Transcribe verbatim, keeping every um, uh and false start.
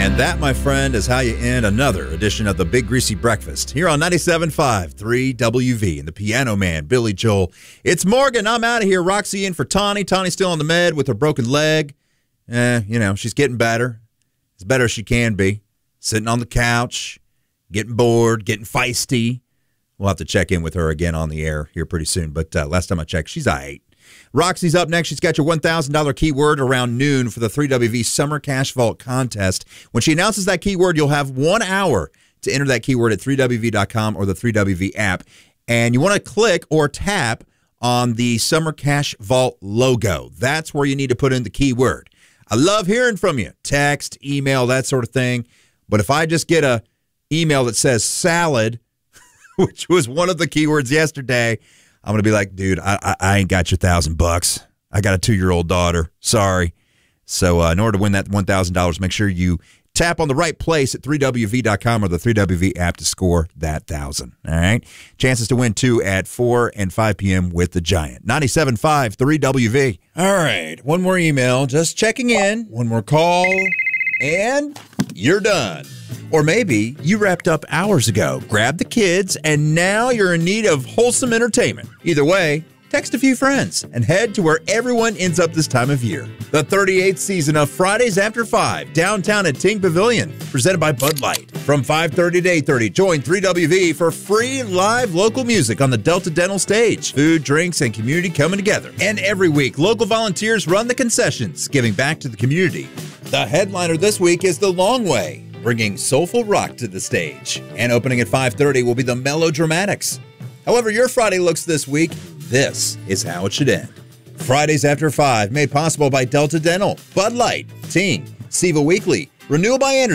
And that, my friend, is how you end another edition of the Big Greasy Breakfast here on ninety-seven point five, three W V. And the Piano Man, Billy Joel. It's Morgan. I'm out of here. Roxy in for Tawny. Tawny's still on the med with her broken leg. Eh, you know, she's getting better. As better as she can be. Sitting on the couch, getting bored, getting feisty. We'll have to check in with her again on the air here pretty soon. But uh, last time I checked, she's all right. Roxy's up next. She's got your one thousand dollars keyword around noon for the three W V Summer Cash Vault contest. When she announces that keyword, you'll have one hour to enter that keyword at three W V dot com or the three W V app. And you want to click or tap on the Summer Cash Vault logo. That's where you need to put in the keyword. I love hearing from you. Text, email, that sort of thing. But if I just get a email that says salad, which was one of the keywords yesterday, I'm going to be like, dude, I, I, I ain't got your thousand bucks. I got a two-year-old daughter. Sorry. So uh, in order to win that one thousand dollars, make sure you tap on the right place at three W V dot com or the three W V app to score that thousand. All right. Chances to win, too, at four and five p.m. with the Giant. ninety-seven point five, three W V. All right. One more email. Just checking in. One more call. And you're done. Or maybe you wrapped up hours ago, grabbed the kids, and now you're in need of wholesome entertainment. Either way, text a few friends and head to where everyone ends up this time of year. The thirty-eighth season of Fridays After five, downtown at Ting Pavilion, presented by Bud Light. From five thirty to eight thirty, join three W V for free live local music on the Delta Dental stage. Food, drinks, and community coming together. And every week, local volunteers run the concessions, giving back to the community. The headliner this week is The Long Way, bringing soulful rock to the stage. And opening at five thirty will be the Melodramatics. However your Friday looks this week, this is how it should end. Fridays After five, made possible by Delta Dental, Bud Light, Ting, Siva Weekly, Renewal by Anderson,